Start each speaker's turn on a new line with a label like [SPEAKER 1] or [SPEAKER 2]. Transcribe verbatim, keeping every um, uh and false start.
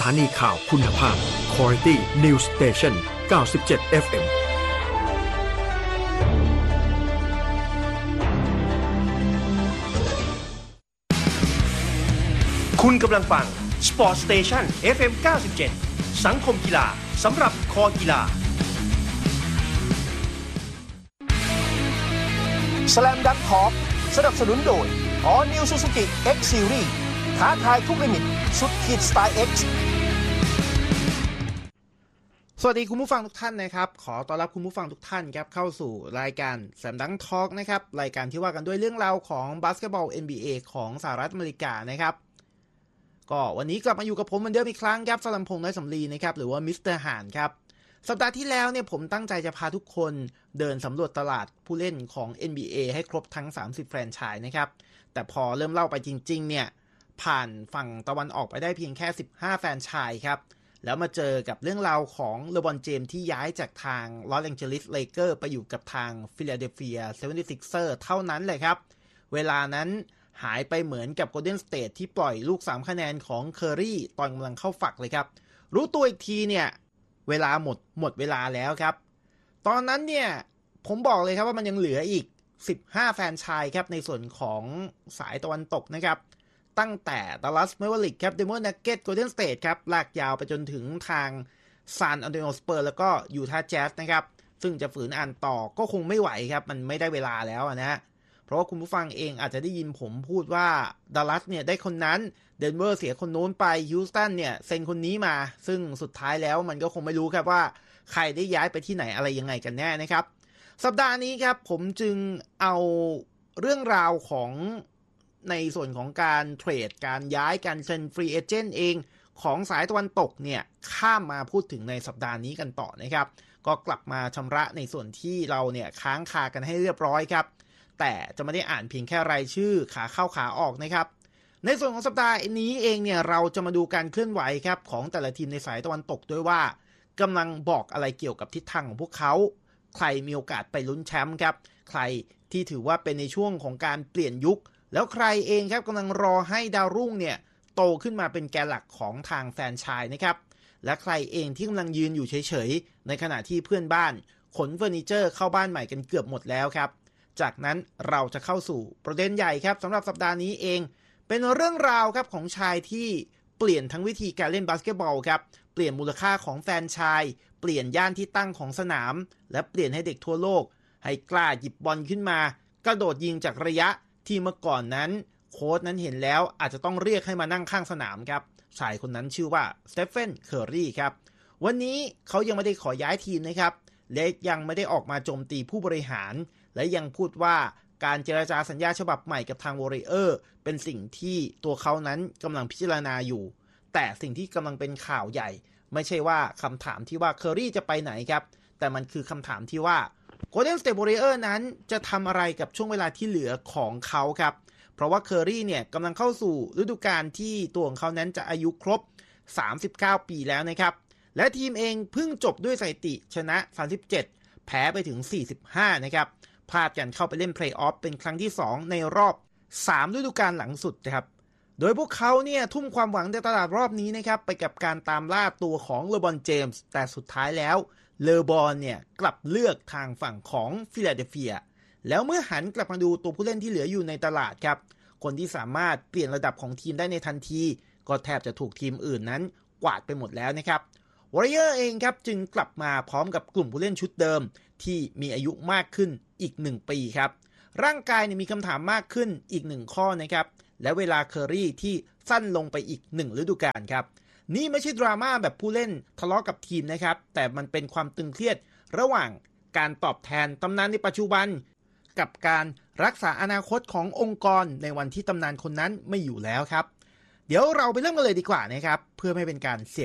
[SPEAKER 1] ถานีข่าวคุณภาพ Quality News Station เก้าสิบเจ็ด เอฟ เอ็ม
[SPEAKER 2] คุณกำลังฟัง Sport Station เอฟ เอ็ม เก้าสิบเจ็ด สังคมกีฬาสำหรับคอกีฬา Slam Dunk Talk สนับสนุนโดย All New Suzuki X Series ท้าทายทุกลิมิตสุดขีดสไตล์ X
[SPEAKER 3] สวัสดีคุณผู้ฟังทุกท่านนะครับขอต้อนรับคุณผู้ฟังทุกท่านครับเข้าสู่รายการ Slam Dunk Talk นะครับรายการที่ว่ากันด้วยเรื่องราวของบาสเกตบอล เอ็น บี เอ ของสหรัฐอเมริกานะครับก็วันนี้กลับมาอยู่กับผมเหมือนเดิมอีกครั้งครับสรัญพงษ์ น้อยสำลีนะครับหรือว่ามิสเตอร์ห่านครับสัปดาห์ที่แล้วเนี่ยผมตั้งใจจะพาทุกคนเดินสำรวจตลาดผู้เล่นของ เอ็น บี เอ ให้ครบทั้งสามสิบแฟรนไชส์นะครับแต่พอเริ่มเล่าไปจริงๆเนี่ยผ่านฝั่งตะวันออกไปได้เพียงแค่สิบห้าแฟรนไชส์ครับแล้วมาเจอกับเรื่องราวของเลบรอนเจมส์ที่ย้ายจากทางลอสแองเจลิสเลเกอร์ไปอยู่กับทางฟิลาเดลเฟีย เซเวนตี้ซิกเซอร์ เท่านั้นเลยครับเวลานั้นหายไปเหมือนกับ Golden State ที่ปล่อยลูกสามคะแนนของเคอรี่ตอนกำลังเข้าฝักเลยครับรู้ตัวอีกทีเนี่ยเวลาหมดหมดเวลาแล้วครับตอนนั้นเนี่ยผมบอกเลยครับว่ามันยังเหลืออีกสิบห้าแฟรนไชส์ครับในส่วนของสายตะวันตกนะครับตั้งแต่ Dallas Mavericks ครับ Denver Nuggets Golden State ครับลากยาวไปจนถึงทาง San Antonio Spurs แล้วก็ Utah Jazz นะครับซึ่งจะฝืนอ่านต่อก็คงไม่ไหวครับมันไม่ได้เวลาแล้วนะฮะเพราะว่าคุณผู้ฟังเองอาจจะได้ยินผมพูดว่า Dallas เนี่ยได้คนนั้น Denver เสียคนโน้นไป Houston เนี่ยเซ็นคนนี้มาซึ่งสุดท้ายแล้วมันก็คงไม่รู้ครับว่าใครได้ย้ายไปที่ไหนอะไรยังไงกันแน่นะครับสัปดาห์นี้ครับผมจึงเอาเรื่องราวของในส่วนของการเทรดการย้ายการเซ็นฟรีเอเจนต์เองของสายตะวันตกเนี่ยข้ามมาพูดถึงในสัปดาห์นี้กันต่อนะครับก็กลับมาชำระในส่วนที่เราเนี่ยค้างคากันให้เรียบร้อยครับแต่จะไม่ได้อ่านเพียงแค่รายชื่อขาเข้าขาออกนะครับในส่วนของสัปดาห์นี้เองเนี่ยเราจะมาดูการเคลื่อนไหวครับของแต่ละทีมในสายตะวันตกด้วยว่ากำลังบอกอะไรเกี่ยวกับทิศทางของพวกเขาใครมีโอกาสไปลุ้นแชมป์ครับใครที่ถือว่าเป็นในช่วงของการเปลี่ยนยุคแล้วใครเองครับกำลังรอให้ดาวรุ่งเนี่ยโตขึ้นมาเป็นแกนหลักของทางแฟรนไชส์นะครับและใครเองที่กำลังยืนอยู่เฉยๆในขณะที่เพื่อนบ้านขนเฟอร์นิเจอร์เข้าบ้านใหม่กันเกือบหมดแล้วครับจากนั้นเราจะเข้าสู่ประเด็นใหญ่ครับสำหรับสัปดาห์นี้เองเป็นเรื่องราวครับของชายที่เปลี่ยนทั้งวิธีการเล่นบาสเกตบอลครับเปลี่ยนมูลค่าของแฟรนไชส์เปลี่ยนย่านที่ตั้งของสนามและเปลี่ยนให้เด็กทั่วโลกให้กล้าหยิบบอลขึ้นมากระโดดยิงจากระยะที่เมื่อก่อนนั้นโค้ชนั้นเห็นแล้วอาจจะต้องเรียกให้มานั่งข้างสนามครับชายคนนั้นชื่อว่าสเตฟเฟนเคอร์รีครับวันนี้เขายังไม่ได้ขอย้ายทีมนะครับและยังไม่ได้ออกมาโจมตีผู้บริหารและยังพูดว่าการเจรจาสัญญาฉบับใหม่กับทางวอริเออร์เป็นสิ่งที่ตัวเขานั้นกำลังพิจารณาอยู่แต่สิ่งที่กำลังเป็นข่าวใหญ่ไม่ใช่ว่าคำถามที่ว่าเคอร์รีจะไปไหนครับแต่มันคือคำถามที่ว่าGolden State Warriors นั้นจะทำอะไรกับช่วงเวลาที่เหลือของเขาครับเพราะว่าเคอร์รีเนี่ยกำลังเข้าสู่ฤดูกาลที่ตัวของเขานั้นจะอายุครบสามสิบเก้าปีแล้วนะครับและทีมเองเพิ่งจบด้วยสถิติชนะสามสิบเจ็ดแพ้ไปถึงสี่สิบห้านะครับพลาดกันเข้าไปเล่นเพลย์ออฟเป็นครั้งที่สองในรอบสามฤดูกาลหลังสุดนะครับโดยพวกเขาเนี่ยทุ่มความหวังในตลาดรอบนี้นะครับไปกับการตามล่าตัวของเลบรอนเจมส์แต่สุดท้ายแล้วเลบรอนเนี่ยกลับเลือกทางฝั่งของฟิลาเดลเฟียแล้วเมื่อหันกลับมาดูตัวผู้เล่นที่เหลืออยู่ในตลาดครับคนที่สามารถเปลี่ยนระดับของทีมได้ในทันทีก็แทบจะถูกทีมอื่นนั้นกวาดไปหมดแล้วนะครับวอริเออร์เองครับจึงกลับมาพร้อมกับกลุ่มผู้เล่นชุดเดิมที่มีอายุมากขึ้นอีกหนึ่งปีครับร่างกายเนี่ยมีคำถามมากขึ้นอีกหนึ่งข้อนะครับและเวลาเคอรี่ที่สั้นลงไปอีกหนึ่งฤดูกาลครับนี่ไม่ใช่ดราม่าแบบผู้เล่นทะเลาะกับทีมนะครับแต่มันเป็นความตึงเครียดระหว่างการตอบแทนตำนานในปัจจุบันกับการรักษาอนาคตขององค์กรในวันที่ตำนานคนนั้นไม่อยู่แล้วครับเดี๋ยวเราไปเริ่มกันเลยดีกว่านะครับเพื่อไม่เป็นการเสีย